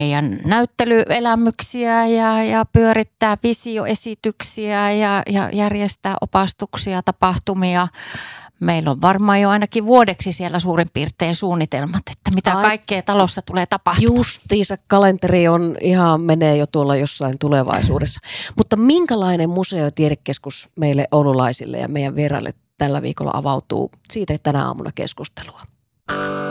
meidän näyttelyelämyksiä ja pyörittää visioesityksiä ja järjestää opastuksia, tapahtumia. Meillä on varmaan jo ainakin vuodeksi siellä suurin piirtein suunnitelmat, että mitä kaikkea talossa tulee tapahtumaan. Justiinsa kalenteri menee jo tuolla jossain tulevaisuudessa. Mutta minkälainen museo- ja tiedekeskus meille oululaisille ja meidän vieraille tällä viikolla avautuu? Siitä tänä aamuna keskustelua.